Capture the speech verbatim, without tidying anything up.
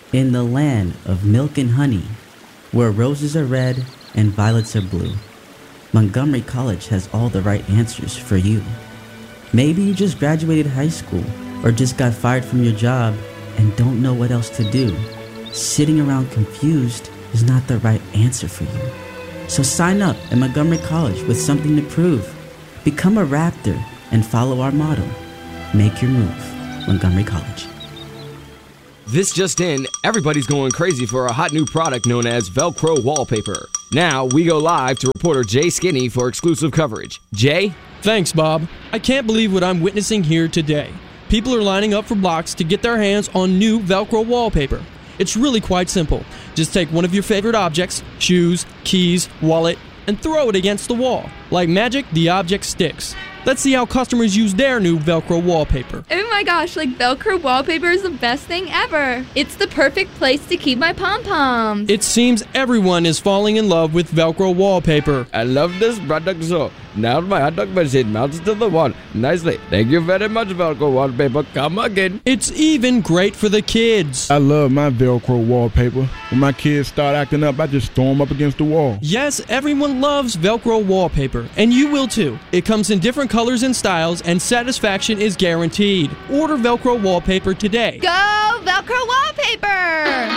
In the land of milk and honey, where roses are red and violets are blue, Montgomery College has all the right answers for you. Maybe you just graduated high school or just got fired from your job and don't know what else to do. Sitting around confused is not the right answer for you. So sign up at Montgomery College with something to prove. Become a Raptor and follow our motto. Make your move. Montgomery College. This just in, everybody's going crazy for a hot new product known as Velcro wallpaper. Now, we go live to reporter Jay Skinny for exclusive coverage. Jay? Thanks, Bob. I can't believe what I'm witnessing here today. People are lining up for blocks to get their hands on new Velcro wallpaper. It's really quite simple. Just take one of your favorite objects, shoes, keys, wallet, and throw it against the wall. Like magic, the object sticks. Let's see how customers use their new Velcro wallpaper. Oh my gosh, like Velcro wallpaper is the best thing ever. It's the perfect place to keep my pom-poms. It seems everyone is falling in love with Velcro wallpaper. I love this product so. Now my hot dog machine mounts to the wall nicely. Thank you very much, Velcro wallpaper. Come again. It's even great for the kids. I love my Velcro wallpaper. When my kids start acting up, I just throw them up against the wall. Yes, everyone loves Velcro wallpaper, and you will too. It comes in different colors and styles, and satisfaction is guaranteed. Order Velcro wallpaper today. Go Velcro wallpaper!